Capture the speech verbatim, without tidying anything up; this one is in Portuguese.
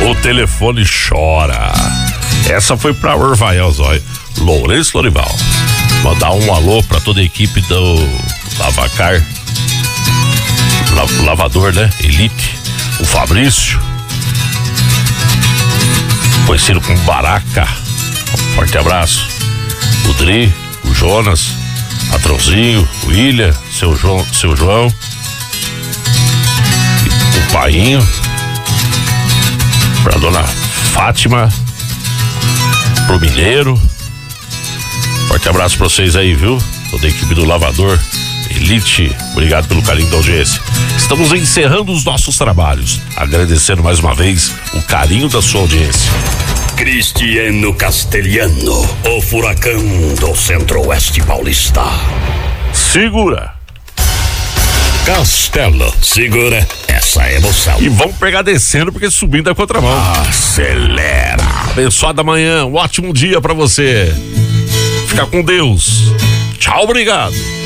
O telefone chora. Essa foi pra Orvael Zóio, Lourenço Lorival. Mandar um alô pra toda a equipe do Lavacar, La, Lavador, né? Elite. O Fabrício, conhecido como Baraca. Um forte abraço. O Dri, o Jonas, Patrãozinho, o William, seu João, seu João, o Painho, pra dona Fátima, pro Mineiro. Forte abraço pra vocês aí, viu? Toda a equipe do Lavador Elite, obrigado pelo carinho da audiência. Estamos encerrando os nossos trabalhos, agradecendo mais uma vez o carinho da sua audiência. Cristiano Castelhano, o furacão do Centro-Oeste Paulista. Segura. Castelo, segura essa emoção. E vamos pegar descendo, porque subindo é contramão. Acelera. Abençoada manhã, um ótimo dia pra você. Fica com Deus. Tchau, obrigado.